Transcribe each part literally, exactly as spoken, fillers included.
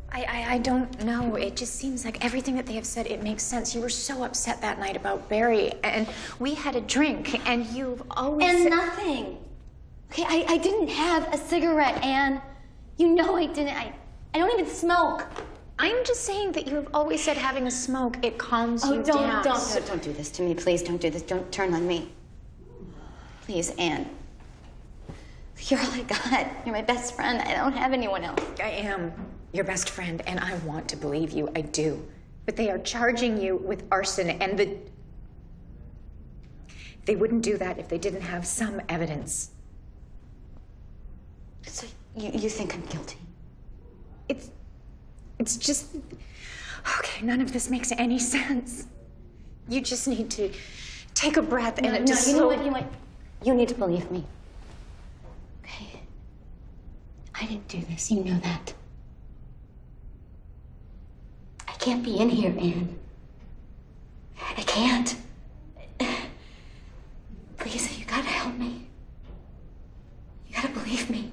I, I, I don't know. It just seems like everything that they have said, it makes sense. You were so upset that night about Barry, and we had a drink, and you've always And said... nothing. Okay, I, I didn't have a cigarette, Anne. You know I didn't. I, I don't even smoke. I'm just saying that you have always said having a smoke, it calms Oh, you don't, down. don't, don't, don't do this to me. Please don't do this. Don't turn on me. Please, Anne. You're all I got. You're my best friend. I don't have anyone else. I am your best friend, and I want to believe you. I do. But they are charging you with arson, and the... They wouldn't do that if they didn't have some evidence. So you, you think I'm guilty? It's... It's just... Okay, none of this makes any sense. You just need to take a breath and No, it no, just... you know what? You know what? You need to believe me. Okay? I didn't do this. You know that. I can't be in here, Anne. I can't. Please, you gotta help me. You gotta believe me.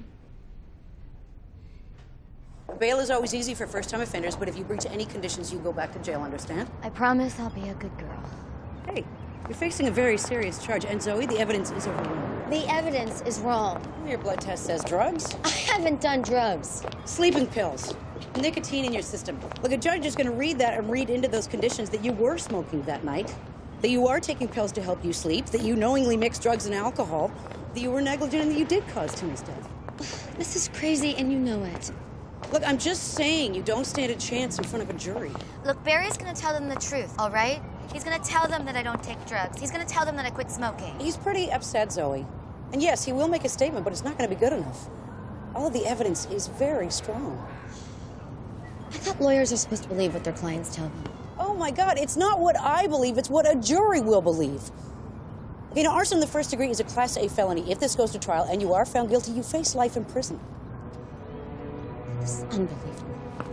Bail is always easy for first-time offenders, but if you breach any conditions, you go back to jail, understand? I promise I'll be a good girl. Hey, you're facing a very serious charge, and Zoe, the evidence is overwhelming. The evidence is wrong. Your blood test says drugs. I haven't done drugs. Sleeping pills. Nicotine in your system. Look, a judge is going to read that and read into those conditions that you were smoking that night, that you are taking pills to help you sleep, that you knowingly mixed drugs and alcohol, that you were negligent, and that you did cause Timmy's death. This is crazy, and you know it. Look, I'm just saying you don't stand a chance in front of a jury. Look, Barry's gonna tell them the truth, all right? He's gonna tell them that I don't take drugs. He's gonna tell them that I quit smoking. He's pretty upset, Zoe. And yes, he will make a statement, but it's not going to be good enough. All of the evidence is very strong. I thought lawyers are supposed to believe what their clients tell them. Oh my God, it's not what I believe, it's what a jury will believe. You know, arson in the first degree is a Class A felony. If this goes to trial and you are found guilty, you face life in prison. This is unbelievable.